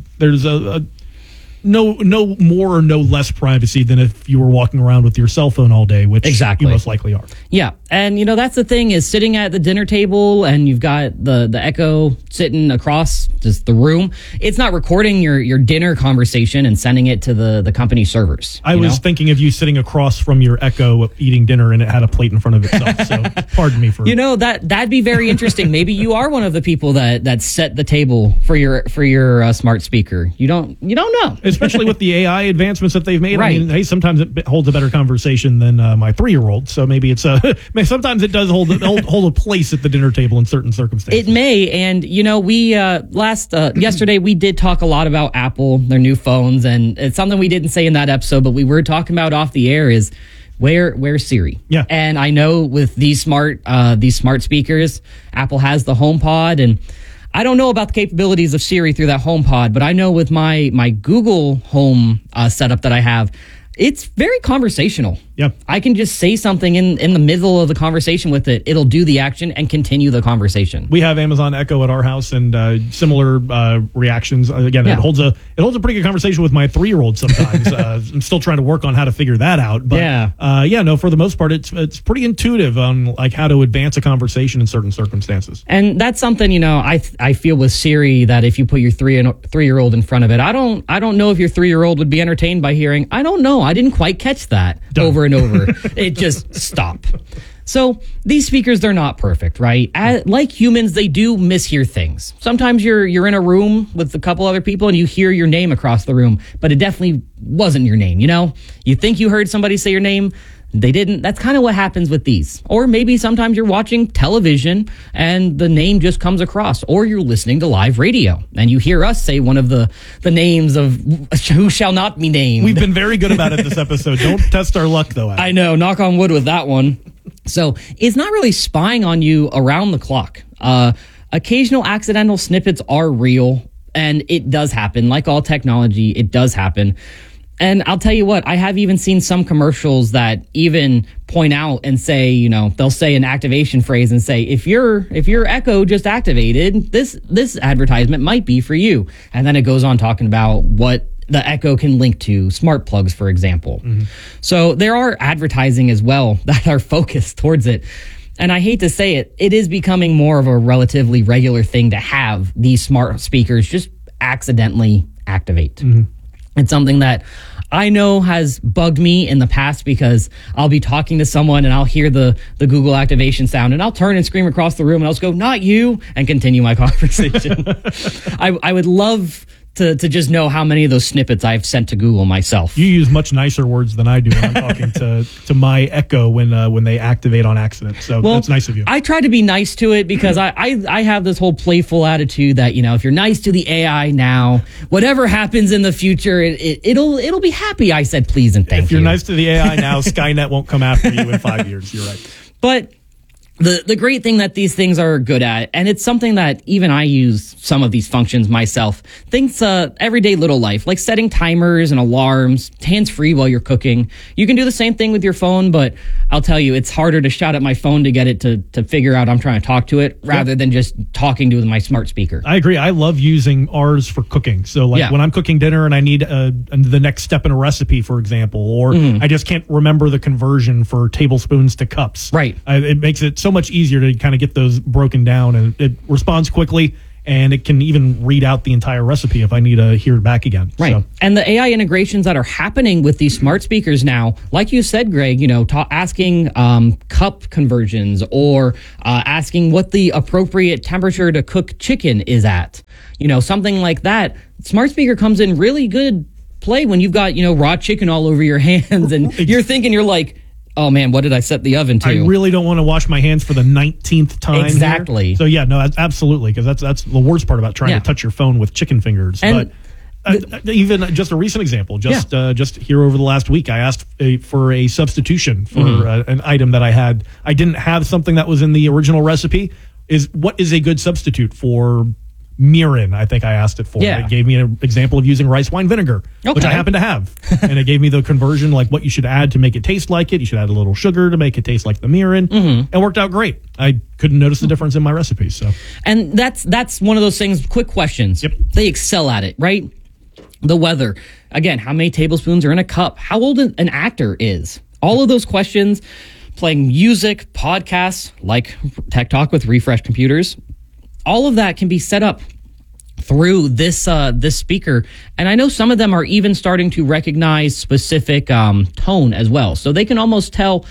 [SPEAKER 9] no more or no less privacy than if you were walking around with your cell phone all day, which you most likely are.
[SPEAKER 10] Yeah. And, you know, that's the thing is sitting at the dinner table and you've got the Echo sitting across just the room. It's not recording your dinner conversation and sending it to the company servers.
[SPEAKER 9] I was thinking of you sitting across from your Echo eating dinner and it had a plate in front of itself. So pardon me for...
[SPEAKER 10] You know, that'd be very interesting. Maybe you are one of the people that set the table for your smart speaker. You don't know.
[SPEAKER 9] Especially with the AI advancements that they've made.
[SPEAKER 10] Right.
[SPEAKER 9] I mean, hey, sometimes it holds a better conversation than my 3-year-old. So maybe it's sometimes it does hold a place at the dinner table in certain circumstances.
[SPEAKER 10] It may. And, you know, we yesterday we did talk a lot about Apple, their new phones, and it's something we didn't say in that episode, but we were talking about off the air is where's Siri?
[SPEAKER 9] Yeah.
[SPEAKER 10] And I know with these smart speakers, Apple has the HomePod, and I don't know about the capabilities of Siri through that HomePod, but I know with my Google Home setup that I have, it's very conversational.
[SPEAKER 9] Yep.
[SPEAKER 10] I can just say something in the middle of the conversation with it. It'll do the action and continue the conversation.
[SPEAKER 9] We have Amazon Echo at our house and similar reactions. Again, it holds a pretty good conversation with my 3-year-old sometimes. I'm still trying to work on how to figure that out. But for the most part, it's pretty intuitive on like how to advance a conversation in certain circumstances.
[SPEAKER 10] And that's something, you know, I feel with Siri that if you put your 3-year-old in front of it, I don't know if your 3-year-old would be entertained by hearing, I don't know, I didn't quite catch that over and over. It just stop. So these speakers, they're not perfect, right? Like humans, they do mishear things. Sometimes you're in a room with a couple other people and you hear your name across the room, but it definitely wasn't your name, you know? You think you heard somebody say your name, they didn't. That's kind of what happens with these. Or maybe sometimes you're watching television and the name just comes across. Or you're listening to live radio and you hear us say one of the names of who shall not be named.
[SPEAKER 9] We've been very good about it this episode. Don't test our luck, though, Adam.
[SPEAKER 10] I know. Knock on wood with that one. So it's not really spying on you around the clock. Occasional accidental snippets are real, and it does happen. Like all technology, it does happen. And I'll tell you what, I have even seen some commercials that even point out and say, you know, they'll say an activation phrase and say, if your Echo just activated, this advertisement might be for you. And then it goes on talking about what the Echo can link to, smart plugs, for example. Mm-hmm. So there are advertising as well that are focused towards it. And I hate to say it, it is becoming more of a relatively regular thing to have these smart speakers just accidentally activate. Mm-hmm. It's something that I know has bugged me in the past because I'll be talking to someone and I'll hear the Google activation sound and I'll turn and scream across the room and I'll just go, not you, and continue my conversation. I would love to just know how many of those snippets I've sent to Google myself.
[SPEAKER 9] You use much nicer words than I do when I'm talking to my Echo when they activate on accident. So that's nice of you.
[SPEAKER 10] I try to be nice to it because I have this whole playful attitude that, if you're nice to the AI now, whatever happens in the future, it'll be happy. I said please and thank you.
[SPEAKER 9] If you're nice to the AI now, Skynet won't come after you in 5 years. You're right.
[SPEAKER 10] But the great thing that these things are good at, and it's something that even I use some of these functions myself, things everyday little life, like setting timers and alarms, hands-free while you're cooking. You can do the same thing with your phone, but I'll tell you, it's harder to shout at my phone to get it to figure out I'm trying to talk to it rather than just talking to my smart speaker.
[SPEAKER 9] I agree. I love using ours for cooking. So when I'm cooking dinner and I need the next step in a recipe, for example, or I just can't remember the conversion for tablespoons to cups.
[SPEAKER 10] Right.
[SPEAKER 9] It makes it so much easier to kind of get those broken down, and it responds quickly, and it can even read out the entire recipe if I need to hear it back again.
[SPEAKER 10] Right.
[SPEAKER 9] So.
[SPEAKER 10] And the AI integrations that are happening with these smart speakers now, like you said, Greg, asking cup conversions or asking what the appropriate temperature to cook chicken is at, something like that. Smart speaker comes in really good play when you've got, raw chicken all over your hands and you're like, oh man, what did I set the oven to?
[SPEAKER 9] I really don't want to wash my hands for the 19th time.
[SPEAKER 10] Exactly.
[SPEAKER 9] Here. So yeah, no, absolutely, because that's the worst part about trying to touch your phone with chicken fingers.
[SPEAKER 10] And
[SPEAKER 9] but even just a recent example, just here over the last week, I asked for a substitution for an item that I had. I didn't have something that was in the original recipe. What is a good substitute for mirin? I think I asked it for.
[SPEAKER 10] Yeah.
[SPEAKER 9] It gave me an example of using rice wine vinegar, which I happen to have. And it gave me the conversion, like what you should add to make it taste like it. You should add a little sugar to make it taste like the mirin. It worked out great. I couldn't notice the difference in my recipe. So,
[SPEAKER 10] and that's one of those things, quick questions.
[SPEAKER 9] Yep.
[SPEAKER 10] They excel at it, right? The weather. Again, how many tablespoons are in a cup? How old an actor is? All of those questions, playing music, podcasts, like Tech Talk with Refresh Computers. All of that can be set up through this speaker, and I know some of them are even starting to recognize specific tone as well. So they can almost tell,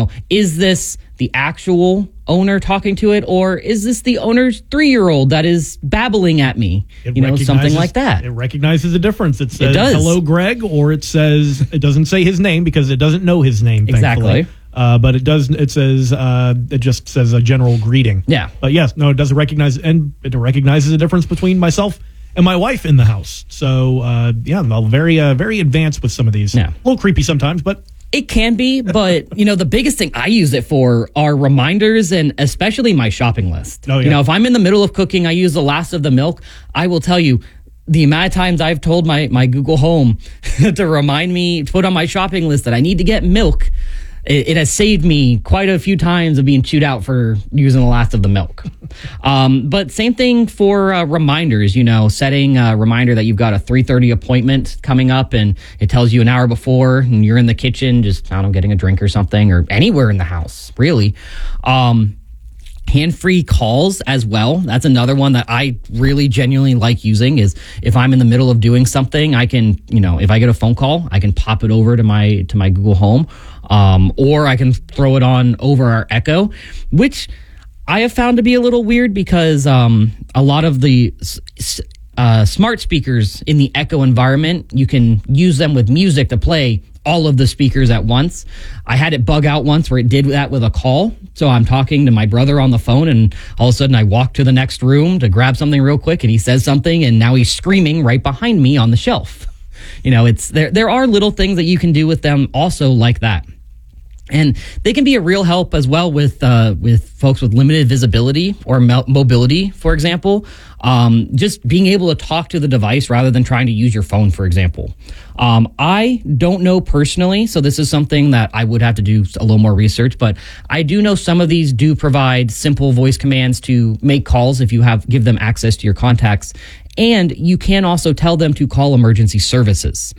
[SPEAKER 10] is this the actual owner talking to it, or is this the owner's 3-year-old that is babbling at me? Something like that.
[SPEAKER 9] It recognizes a difference. It says,
[SPEAKER 10] it does.
[SPEAKER 9] "Hello, Greg," or it doesn't say his name because it doesn't know his name. Thankfully.
[SPEAKER 10] Exactly.
[SPEAKER 9] But it does. It says it just says a general greeting.
[SPEAKER 10] Yeah.
[SPEAKER 9] But yes, no, it doesn't recognize, and it recognizes a difference between myself and my wife in the house. So I'm very very advanced with some of these.
[SPEAKER 10] Yeah.
[SPEAKER 9] A little creepy sometimes, but
[SPEAKER 10] it can be. But the biggest thing I use it for are reminders, and especially my shopping list.
[SPEAKER 9] Oh, yeah.
[SPEAKER 10] If I'm in the middle of cooking, I use the last of the milk. I will tell you, the amount of times I've told my Google Home to remind me to put on my shopping list that I need to get milk. It has saved me quite a few times of being chewed out for using the last of the milk. But same thing for reminders, setting a reminder that you've got a 3:30 appointment coming up and it tells you an hour before and you're in the kitchen, just, getting a drink or something, or anywhere in the house, really. Hand-free calls as well. That's another one that I really genuinely like using, is if I'm in the middle of doing something, I can, if I get a phone call, I can pop it over to my Google Home, or I can throw it on over our Echo, which I have found to be a little weird because a lot of the smart speakers in the Echo environment, you can use them with music to play all of the speakers at once. I had it bug out once where it did that with a call. So I'm talking to my brother on the phone and all of a sudden I walk to the next room to grab something real quick and he says something and now he's screaming right behind me on the shelf. It's there are little things that you can do with them also like that. And they can be a real help as well with folks with limited visibility or mobility, for example. Just being able to talk to the device rather than trying to use your phone, for example. I don't know personally, so this is something that I would have to do a little more research, but I do know some of these do provide simple voice commands to make calls if you give them access to your contacts. And you can also tell them to call emergency services.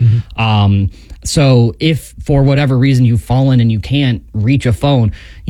[SPEAKER 10] So if for whatever reason you've fallen and you can't reach a phone,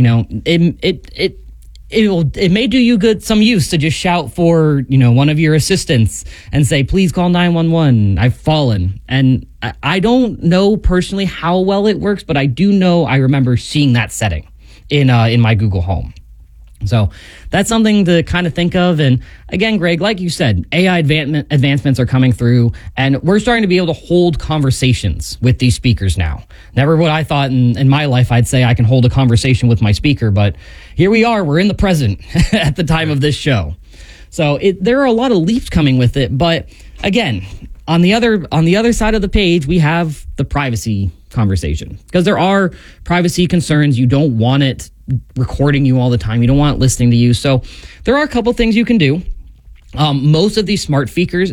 [SPEAKER 10] it may do you some use to just shout for, one of your assistants and say, please call 911. I've fallen. And I don't know personally how well it works, but I do know I remember seeing that setting in my Google Home. So that's something to kind of think of. And again, Greg, like you said, AI advancements are coming through, and we're starting to be able to hold conversations with these speakers now. Never would I thought in my life I'd say I can hold a conversation with my speaker, but here we are. We're in the present at the time of this show. So there are a lot of leaps coming with it. But again, on the other side of the page, we have the privacy conversation, because there are privacy concerns. You don't want it recording you all the time. You don't want it listening to you. So there are a couple things you can do. Most of these smart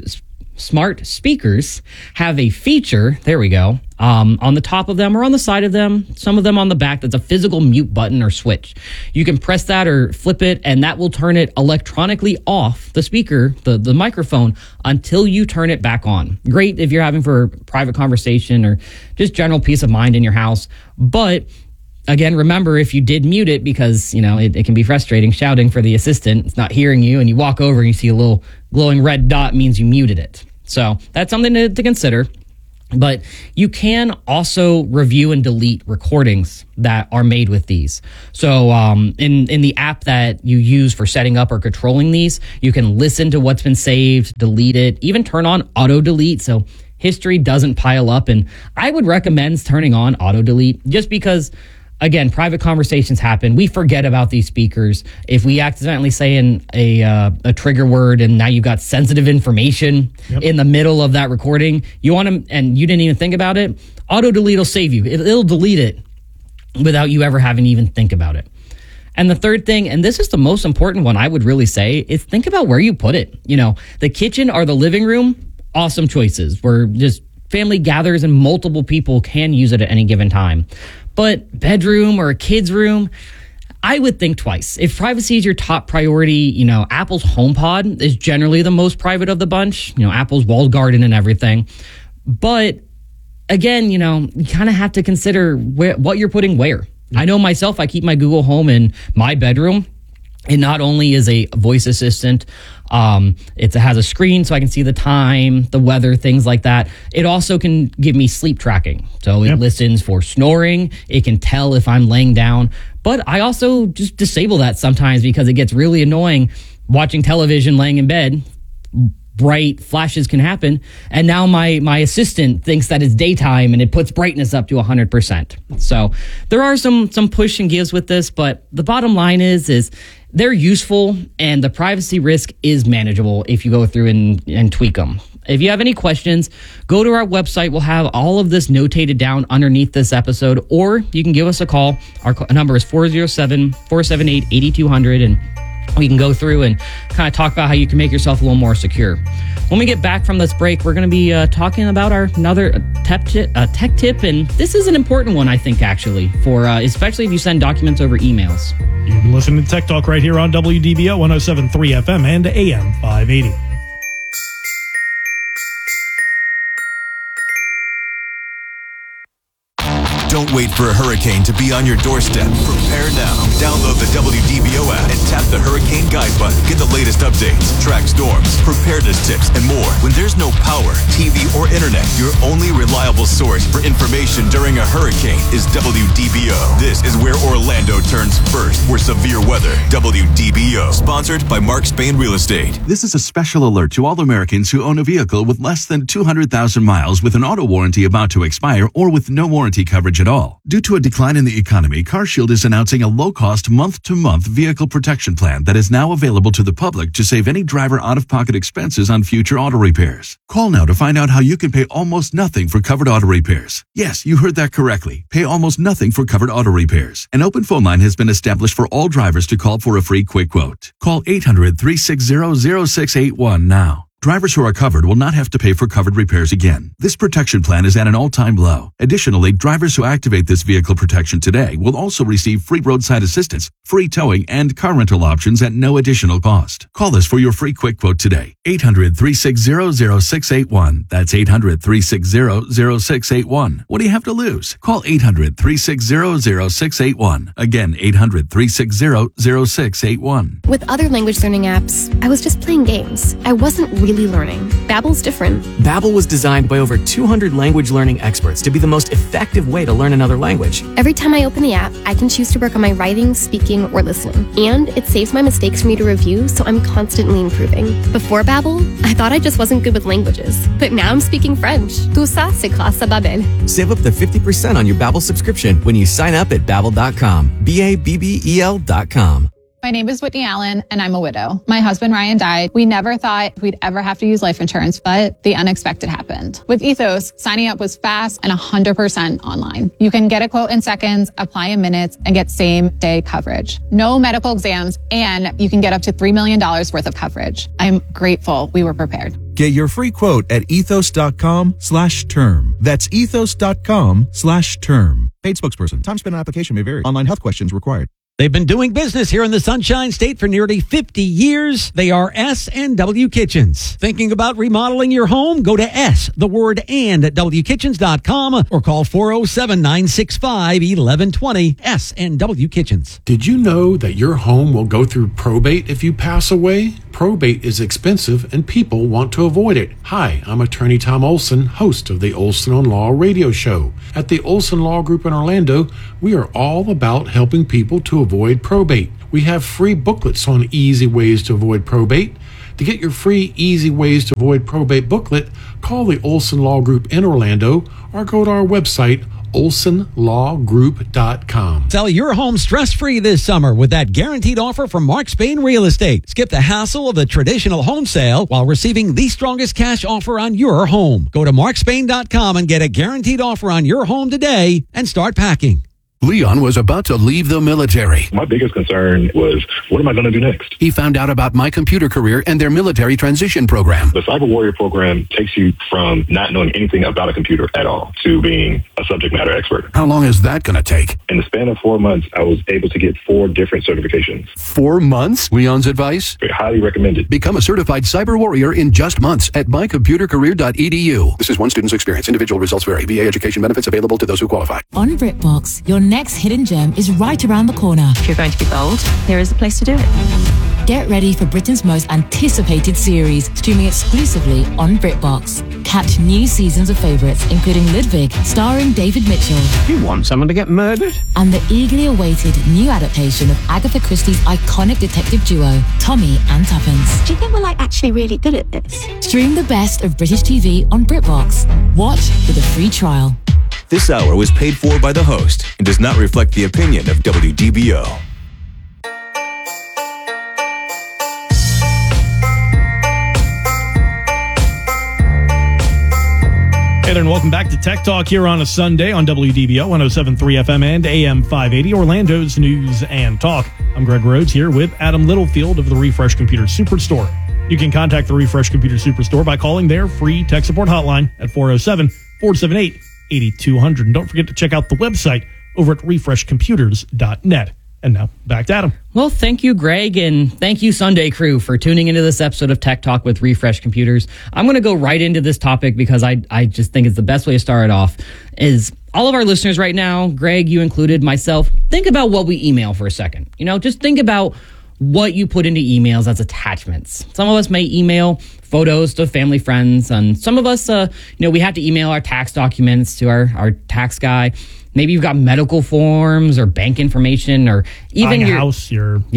[SPEAKER 10] speakers have a feature, there we go, on the top of them or on the side of them, some of them on the back, that's a physical mute button or switch. You can press that or flip it, and that will turn it electronically off, the speaker, the microphone, until you turn it back on. Great if you're having for private conversation or just general peace of mind in your house. But again, remember, if you did mute it, because, it can be frustrating shouting for the assistant, it's not hearing you, and you walk over and you see a little glowing red dot, means you muted it. So that's something to consider. But you can also review and delete recordings that are made with these. So in the app that you use for setting up or controlling these, you can listen to what's been saved, delete it, even turn on auto delete, so history doesn't pile up. And I would recommend turning on auto delete, just because, again, private conversations happen. We forget about these speakers. If we accidentally say a trigger word, and now you've got sensitive information in the middle of that recording, and you didn't even think about it, auto delete will save you. It'll delete it without you ever having to even think about it. And the third thing, and this is the most important one I would really say, is think about where you put it. The kitchen or the living room, awesome choices where just family gathers and multiple people can use it at any given time. But bedroom or a kid's room, I would think twice. If privacy is your top priority, Apple's HomePod is generally the most private of the bunch, Apple's walled garden and everything. But again, you kind of have to consider what you're putting where. I know myself, I keep my Google Home in my bedroom. It not only is a voice assistant, it has a screen so I can see the time, the weather, things like that. It also can give me sleep tracking. So it listens for snoring. It can tell if I'm laying down. But I also just disable that sometimes, because it gets really annoying watching television, laying in bed. Bright flashes can happen, and now my assistant thinks that it's daytime and it puts brightness up to 100%. So there are some push and gives with this, but the bottom line is they're useful, and the privacy risk is manageable if you go through and tweak them. If you have any questions, go to our website. We'll have all of this notated down underneath this episode, or you can give us a call. Our number is 407-478-8200, and we can go through and kind of talk about how you can make yourself a little more secure. When we get back from this break, we're going to be talking about another tech tip, and this is an important one, I think, actually, for especially if you send documents over emails.
[SPEAKER 9] You've been listening to Tech Talk right here on WDBO 107.3 FM and AM 580.
[SPEAKER 5] Don't wait for a hurricane to be on your doorstep. Prepare now. Download the WDBO app and tap the Hurricane Guide button. Get the latest updates, track storms, preparedness tips, and more. When there's no power, TV, or internet, your only reliable source for information during a hurricane is WDBO. This is where Orlando turns first for severe weather. WDBO. Sponsored by Mark Spain Real Estate.
[SPEAKER 11] This is a special alert to all Americans who own a vehicle with less than 200,000 miles with an auto warranty about to expire or with no warranty coverage at all. Due to a decline in the economy, CarShield is announcing a low-cost month-to-month vehicle protection plan that is now available to the public to save any driver out-of-pocket expenses on future auto repairs. Call now to find out how you can pay almost nothing for covered auto repairs. Yes, you heard that correctly. Pay almost nothing for covered auto repairs. An open phone line has been established for all drivers to call for a free quick quote. Call 800-360-0681 now. Drivers who are covered will not have to pay for covered repairs again. This protection plan is at an all-time low. Additionally, drivers who activate this vehicle protection today will also receive free roadside assistance, free towing, and car rental options at no additional cost. Call us for your free quick quote today. 800-360-0681. That's 800-360-0681. What do you have to lose? Call 800-360-0681. Again, 800-360-0681.
[SPEAKER 12] With other language learning apps, I was just playing games. I wasn't really learning. Babbel's different.
[SPEAKER 17] Babbel was designed by over 200 language learning experts to be the most effective way to learn another language.
[SPEAKER 12] Every time I open the app, I can choose to work on my writing, speaking, or listening. And it saves my mistakes for me to review, so I'm constantly improving. Before Babbel, I thought I just wasn't good with languages. But now I'm speaking French. Tout ça, c'est grâce à Babbel.
[SPEAKER 17] Save up to 50% on your Babbel subscription when you sign up at Babbel.com. BABBEL.com.
[SPEAKER 14] My name is Whitney Allen, and I'm a widow. My husband, Ryan, died. We never thought we'd ever have to use life insurance, but the unexpected happened. With Ethos, signing up was fast and 100% online. You can get a quote in seconds, apply in minutes, and get same-day coverage. No medical exams, and you can get up to $3 million worth of coverage. I'm grateful we were prepared.
[SPEAKER 15] Get your free quote at ethos.com/term. That's ethos.com/term. Paid spokesperson. Time spent on application may vary. Online health questions required.
[SPEAKER 13] They've been doing business here in the Sunshine State for nearly 50 years. They are S&W Kitchens. Thinking about remodeling your home? Go to wkitchens.com or call 407-965-1120. S&W Kitchens.
[SPEAKER 16] Did you know that your home will go through probate if you pass away? Probate is expensive and people want to avoid it. Hi, I'm attorney Tom Olson, host of the Olson on Law radio show. At the Olson Law Group in Orlando, we are all about helping people to avoid probate. We have free booklets on easy ways to avoid probate. To get your free Easy Ways to Avoid Probate booklet, call the Olson Law Group in Orlando or go to our website, olsonlawgroup.com.
[SPEAKER 13] Sell your home stress-free this summer with that guaranteed offer from Mark Spain Real Estate. Skip the hassle of the traditional home sale while receiving the strongest cash offer on your home. Go to markspain.com and get a guaranteed offer on your home today and start packing.
[SPEAKER 25] Leon was about to leave the military.
[SPEAKER 26] My biggest concern was, what am I going to do next?
[SPEAKER 25] He found out about My Computer Career and their military transition program.
[SPEAKER 26] The Cyber Warrior program takes you from not knowing anything about a computer at all to being a subject matter expert.
[SPEAKER 25] How long is that going to take?
[SPEAKER 26] In the span of 4 months, I was able to get 4 different certifications.
[SPEAKER 25] 4 months? Leon's advice?
[SPEAKER 26] Highly recommended.
[SPEAKER 25] Become a certified cyber warrior in just months at mycomputercareer.edu. This is one student's experience. Individual results vary. VA education benefits available to those who qualify.
[SPEAKER 1] On BritBox, your next hidden gem is right around the corner.
[SPEAKER 27] If you're going to be bold, here is the place to do it.
[SPEAKER 1] Get ready for Britain's most anticipated series, streaming exclusively on BritBox. Catch new seasons of favourites, including Ludwig, starring David Mitchell.
[SPEAKER 28] You want someone to get murdered?
[SPEAKER 1] And the eagerly awaited new adaptation of Agatha Christie's iconic detective duo, Tommy and Tuppence.
[SPEAKER 27] Do you think we're actually really good at this?
[SPEAKER 1] Stream the best of British TV on BritBox. Watch with a free trial.
[SPEAKER 8] This hour was paid for by the host and does not reflect the opinion of WDBO.
[SPEAKER 9] Hey there, and welcome back to Tech Talk here on a Sunday on WDBO 107.3 FM and AM 580, Orlando's News and Talk. I'm Greg Rhodes here with Adam Littlefield of the Refresh Computer Superstore. You can contact the Refresh Computer Superstore by calling their free tech support hotline at 407-478-8200. And don't forget to check out the website over at refreshcomputers.net. And now, back to Adam.
[SPEAKER 10] Well, thank you, Greg, and thank you, Sunday crew, for tuning into this episode of Tech Talk with Refresh Computers. I'm going to go right into this topic because I just think it's the best way to start it off. Is all of our listeners right now, Greg, you included, myself, think about what we email for a second. Just think about what you put into emails as attachments. Some of us may email photos to family, friends, and some of us, we have to email our tax documents to our tax guy. Maybe you've got medical forms or bank information or even
[SPEAKER 9] your house,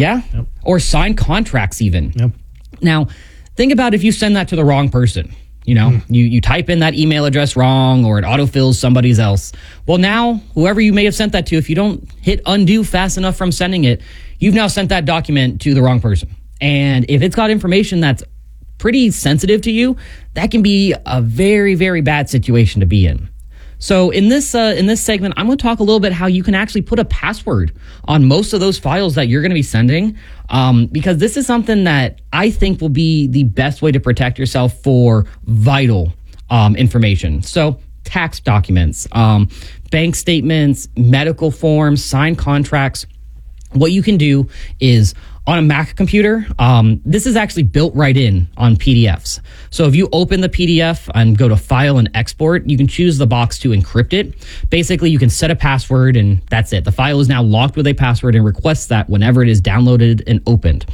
[SPEAKER 10] or signed contracts even.
[SPEAKER 9] Yep.
[SPEAKER 10] Now, think about if you send that to the wrong person. You type in that email address wrong or it autofills somebody's else. Well, now, whoever you may have sent that to, if you don't hit undo fast enough from sending it, you've now sent that document to the wrong person. And if it's got information that's pretty sensitive to you, that can be a very, very bad situation to be in. So in this segment, I'm going to talk a little bit how you can actually put a password on most of those files that you're going to be sending, because this is something that I think will be the best way to protect yourself for vital information. So tax documents, bank statements, medical forms, signed contracts. What you can do is on a Mac computer, this is actually built right in on PDFs. So if you open the PDF and go to File and Export, you can choose the box to encrypt it. Basically, you can set a password and that's it. The file is now locked with a password and requests that whenever it is downloaded and opened.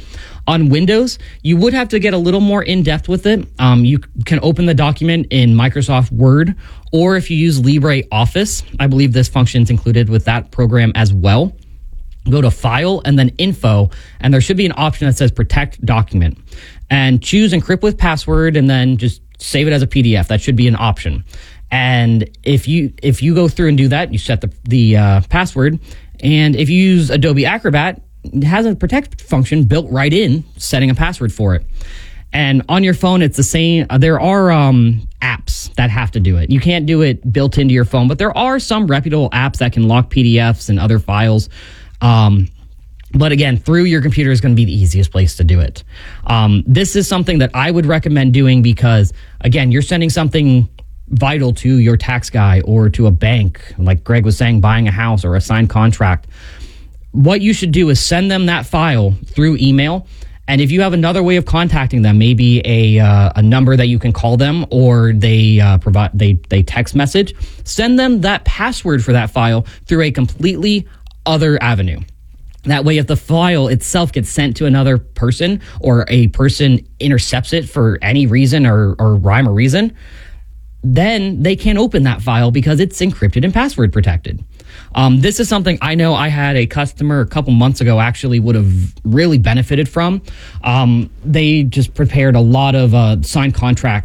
[SPEAKER 10] On Windows, you would have to get a little more in-depth with it. You can open the document in Microsoft Word, or if you use LibreOffice, I believe this function is included with that program as well. Go to File and then Info, and there should be an option that says Protect Document. And choose Encrypt with Password, and then just save it as a PDF. That should be an option. And if you go through and do that, you set the password. And if you use Adobe Acrobat, it has a protect function built right in, setting a password for it. And on your phone, it's the same. There are apps that have to do it. You can't do it built into your phone, but there are some reputable apps that can lock PDFs and other files. But again, through your computer is going to be the easiest place to do it. This is something that I would recommend doing because, again, you're sending something vital to your tax guy or to a bank, like Greg was saying, buying a house or a signed contract. What you should do is send them that file through email. And if you have another way of contacting them, maybe a number that you can call them, or they text message, send them that password for that file through a completely other avenue. That way, if the file itself gets sent to another person or a person intercepts it for any reason or rhyme or reason, then they can't open that file because it's encrypted and password protected. This is something I know I had a customer a couple months ago actually would have really benefited from. They just prepared a lot of signed contracts